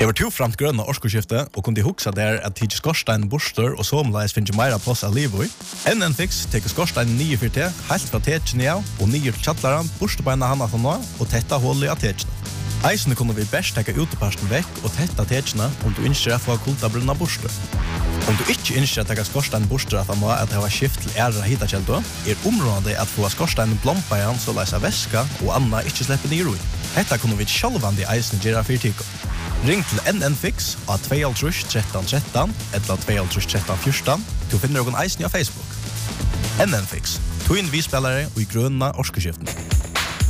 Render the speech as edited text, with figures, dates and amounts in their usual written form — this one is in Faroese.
Det var to framt grønne årskoskifte, og kunne huksa der at tidsi skorstein borster og somleis finnes meira plass av livet i. NN Fix teker skorstein 9 for te, helt fra tekene av, og 9 til tjattlaran, borstebeina hana fra nå, og tetta hullet av tekene. Eisene kunne vi best teka uteparsten vekk og tetta tekene om du innskjer å få kultabrunna borster. Om du ikke innskjer å teka skorstein borster at han må at det var skift til æra hitakjeldo, området at få skorstein blompa igjen så leisa væska og anna ikke slipper ned i. Hetta kunne vi sjálvandi eisene gjøre for tiko. Ring til NN Fix av 2 13 13 eller 2 13 14. Du finner noen eisen av Facebook. NN Fix. Twin vi spelare og i grønna årskeskiften.